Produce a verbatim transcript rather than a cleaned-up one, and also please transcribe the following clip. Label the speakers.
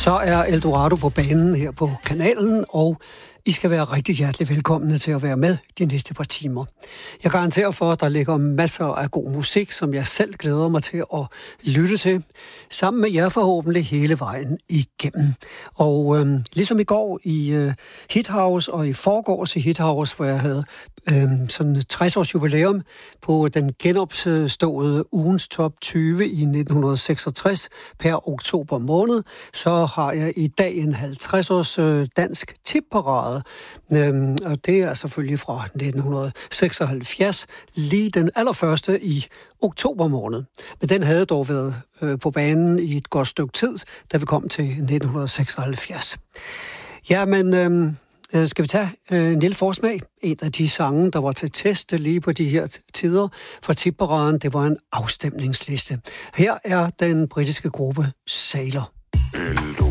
Speaker 1: Så er Eldorado på banen her på kanalen, og I skal være rigtig hjertelig velkomne til at være med de næste par timer. Jeg garanterer for, at der ligger masser af god musik, som jeg selv glæder mig til at lytte til, sammen med jer forhåbentlig hele vejen igennem. Og øhm, ligesom i går i øh, Hit House og i forgårs i Hit House, hvor jeg havde øhm, sådan tres års jubilæum på den genopståede ugens top tyve i nitten seksogtres per oktober måned, så har jeg i dag en halvtreds års øh, dansk tipparade. Øhm, og det er selvfølgelig fra nitten seksoghalvfjerds, lige den allerførste i oktober måned. Men den havde dog været øh, på banen i et godt stykke tid, da vi kom til nitten seksoghalvfjerds. Jamen, øh, skal vi tage øh, en lille forsmag? En af de sange, der var til test lige på de her tider fra tipparaden, det var en afstemningsliste. Her er den britiske gruppe Sailor.